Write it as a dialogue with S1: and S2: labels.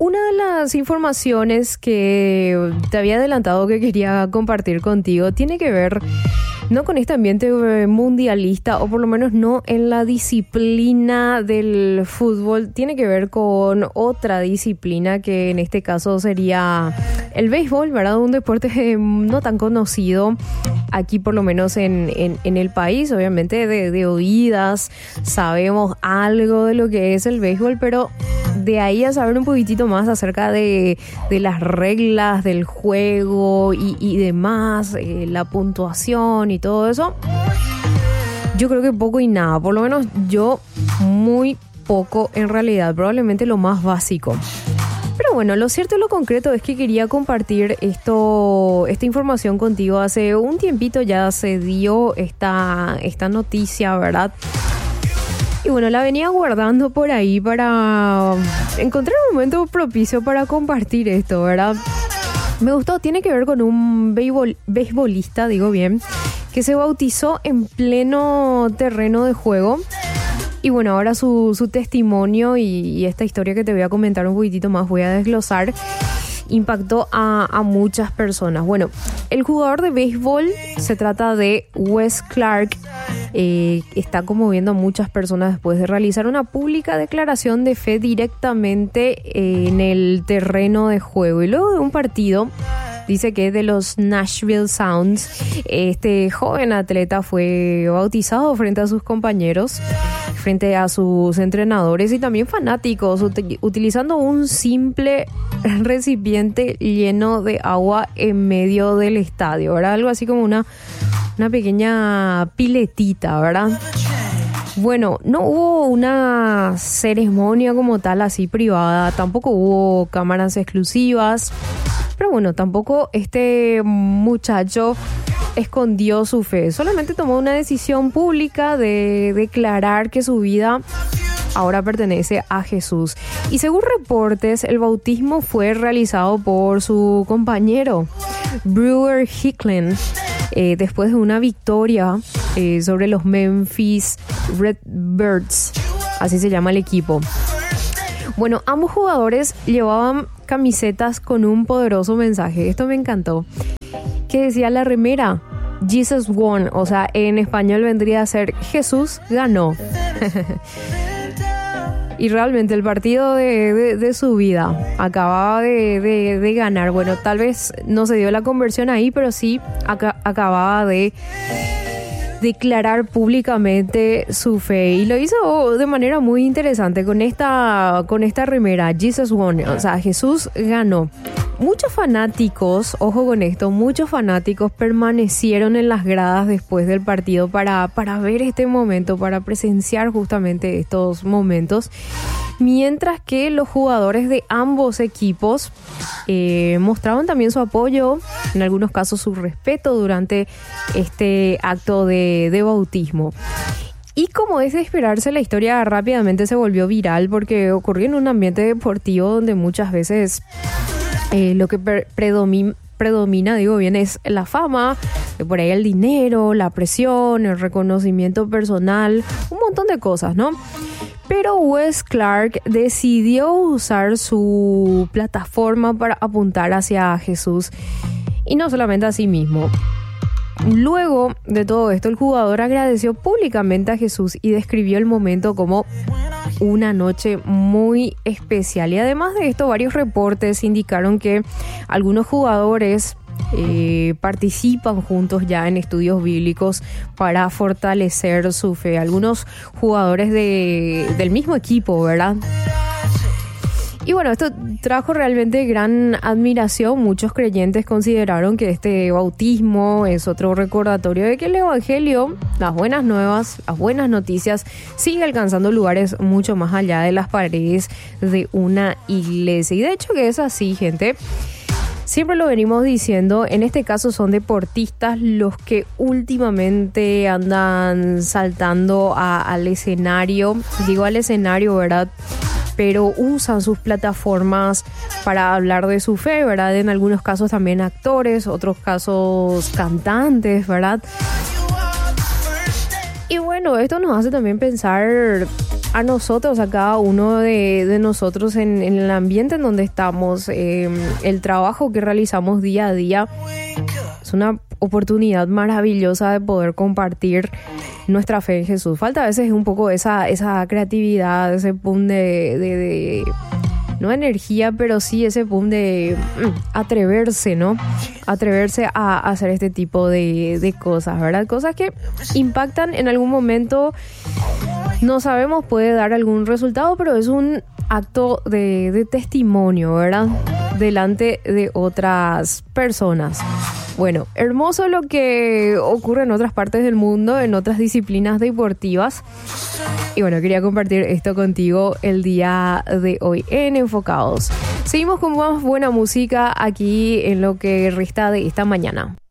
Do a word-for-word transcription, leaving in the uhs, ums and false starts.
S1: Una de las informaciones que te había adelantado que quería compartir contigo tiene que ver no con este ambiente mundialista, o por lo menos no en la disciplina del fútbol, tiene que ver con otra disciplina que en este caso sería el béisbol, ¿verdad? Un deporte no tan conocido aquí, por lo menos en, en, en el país. Obviamente de, de oídas sabemos algo de lo que es el béisbol, pero de ahí a saber un poquitito más acerca de, de las reglas del juego y, y demás, eh, la puntuación y todo eso, yo creo que poco y nada, por lo menos yo muy poco en realidad, probablemente lo más básico. Pero bueno, lo cierto y lo concreto es que quería compartir esto, esta información contigo. Hace un tiempito ya se dio esta, esta noticia, ¿verdad? Y bueno, la venía guardando por ahí para encontrar un momento propicio para compartir esto, ¿verdad? Me gustó, tiene que ver con un béisbol, beisbolista, digo bien, que se bautizó en pleno terreno de juego. Y bueno, ahora su, su testimonio y, y esta historia que te voy a comentar un poquitito más, voy a desglosar, impactó a, a muchas personas. Bueno, el jugador de béisbol se trata de Wes Clark. Eh, está conmoviendo a muchas personas después de realizar una pública declaración de fe directamente eh, en el terreno de juego. Y luego de un partido, dice que de los Nashville Sounds, este joven atleta fue bautizado frente a sus compañeros, frente a sus entrenadores y también fanáticos, ut- utilizando un simple recipiente lleno de agua en medio del estadio, ¿verdad? Algo así como una, una pequeña piletita, ¿verdad? Bueno, no hubo una ceremonia como tal así privada, tampoco hubo cámaras exclusivas, pero bueno, tampoco este muchacho escondió su fe, solamente tomó una decisión pública de declarar que su vida ahora pertenece a Jesús. Y según reportes, el bautismo fue realizado por su compañero Brewer Hicklin eh, después de una victoria eh, sobre los Memphis Redbirds, así se llama el equipo. Bueno, ambos jugadores llevaban camisetas con un poderoso mensaje. Esto me encantó. Que decía la remera, Jesus won, o sea, en español vendría a ser Jesús ganó. Y realmente el partido de, de, de su vida acababa de, de, de ganar. Bueno, tal vez no se dio la conversión ahí, pero sí ac- acababa de declarar públicamente su fe, y lo hizo de manera muy interesante con esta, con esta remera, Jesus won, o sea, Jesús ganó. Muchos fanáticos, ojo con esto, muchos fanáticos permanecieron en las gradas después del partido para, para ver este momento, para presenciar justamente estos momentos, mientras que los jugadores de ambos equipos eh, mostraban también su apoyo, en algunos casos su respeto durante este acto de, de bautismo. Y como es de esperarse, la historia rápidamente se volvió viral porque ocurrió en un ambiente deportivo donde muchas veces Eh, lo que pre- predomina, predomina, digo bien, es la fama, eh, por ahí el dinero, la presión, el reconocimiento personal, un montón de cosas, ¿no? Pero Wes Clark decidió usar su plataforma para apuntar hacia Jesús y no solamente a sí mismo. Luego de todo esto, el jugador agradeció públicamente a Jesús y describió el momento como una noche muy especial. Y además de esto, varios reportes indicaron que algunos jugadores eh, participan juntos ya en estudios bíblicos para fortalecer su fe. Algunos jugadores de, del mismo equipo, ¿verdad? Y bueno, esto trajo realmente gran admiración. Muchos creyentes consideraron que este bautismo es otro recordatorio de que el evangelio, las buenas nuevas, las buenas noticias, sigue alcanzando lugares mucho más allá de las paredes de una iglesia. Y de hecho que es así, gente. Siempre lo venimos diciendo, en este caso son deportistas los que últimamente andan saltando a, al escenario. Digo al escenario, ¿verdad? Pero usan sus plataformas para hablar de su fe, ¿verdad? En algunos casos también actores, otros casos cantantes, ¿verdad? Y bueno, esto nos hace también pensar a nosotros, a cada uno de, de nosotros en, en el ambiente en donde estamos, eh, el trabajo que realizamos día a día. Es una oportunidad maravillosa de poder compartir nuestra fe en Jesús. Falta a veces un poco esa, esa creatividad, ese pum de, de, de no energía, pero sí ese pum de mm, atreverse, ¿no? Atreverse a hacer este tipo de, de cosas, ¿verdad? Cosas que impactan en algún momento, no sabemos, puede dar algún resultado, pero es un acto de, de testimonio, ¿verdad? Delante de otras personas. Bueno, hermoso lo que ocurre en otras partes del mundo, en otras disciplinas deportivas. Y bueno, quería compartir esto contigo el día de hoy en Enfocados. Seguimos con más buena música aquí en lo que resta de esta mañana.